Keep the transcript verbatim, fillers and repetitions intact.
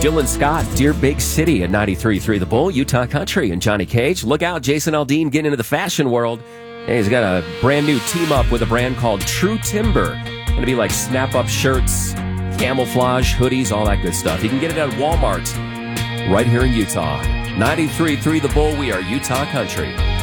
Dylan Scott, Deer Big City at ninety-three point three The Bull, Utah Country, and Johnny Cage. Look out, Jason Aldean getting into the fashion world. Hey, he's got a brand new team up with a brand called True Timber. Going to be like snap-up shirts, camouflage, hoodies, all that good stuff. You can get it at Walmart right here in Utah. ninety-three point three The Bull, we are Utah Country.